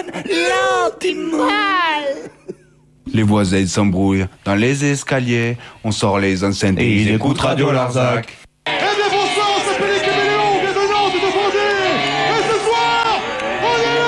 l'antimal. Les voisins s'embrouillent dans les escaliers. On sort les enceintes et ils écoutent Radio Larzac.